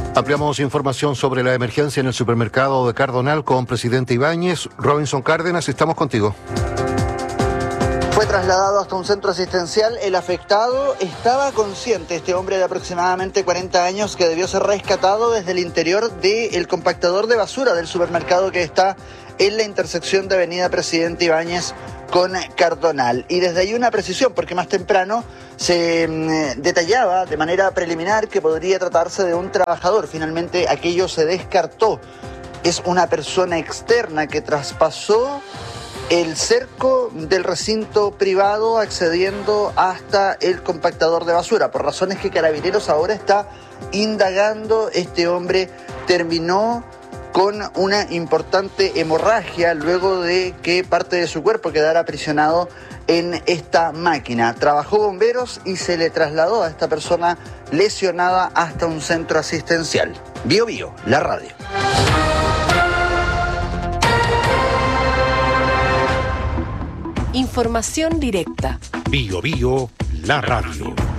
Ampliamos información sobre la emergencia en el supermercado de Cardonal con presidente Ibáñez. Robinson Cárdenas, estamos contigo. Fue trasladado hasta un centro asistencial. El afectado estaba consciente, este hombre de aproximadamente 40 años, que debió ser rescatado desde el interior del compactador de basura del supermercado que está en la intersección de Avenida Presidente Ibáñez con Cardonal. Y desde ahí una precisión, porque más temprano se detallaba de manera preliminar que podría tratarse de un trabajador. Finalmente aquello se descartó. Es una persona externa que traspasó el cerco del recinto privado accediendo hasta el compactador de basura. Por razones que Carabineros ahora está indagando, este hombre terminó con una importante hemorragia luego de que parte de su cuerpo quedara aprisionado en esta máquina. Trabajó bomberos y se le trasladó a esta persona lesionada hasta un centro asistencial. Bio Bio, la radio. Información directa. Bio Bio, la radio.